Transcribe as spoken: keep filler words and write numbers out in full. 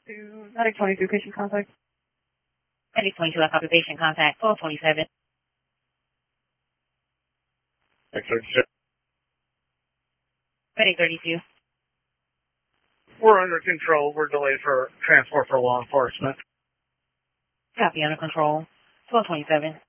to Medic twenty-two, patient contact. Medic twenty-two, I copy patient contact, twelve twenty-seven. Medic thirty-two. Medic thirty-two. We're under control. We're delayed for transport for law enforcement. Copy, under control, twelve twenty-seven.